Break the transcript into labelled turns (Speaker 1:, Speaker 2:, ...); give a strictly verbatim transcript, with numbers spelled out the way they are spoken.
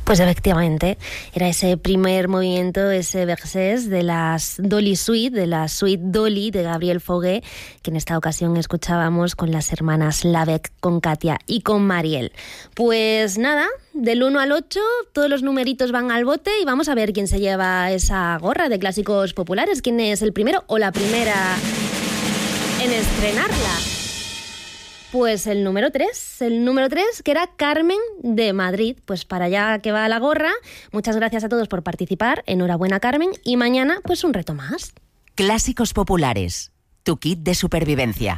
Speaker 1: Pues efectivamente, era ese primer movimiento, ese versés de las Dolly Suite, de la Suite Dolly de Gabriel Fauré, que en esta ocasión escuchábamos con las hermanas Lavec, con Katia y con Mariel. Pues nada, del uno al ocho, todos los numeritos van al bote y vamos a ver quién se lleva esa gorra de Clásicos Populares, quién es el primero o la primera en estrenarla. Pues el número tres, el número tres, que era Carmen de Madrid. Pues para allá que va la gorra. Muchas gracias a todos por participar. Enhorabuena, Carmen. Y mañana, pues un reto más.
Speaker 2: Clásicos Populares, tu kit de supervivencia.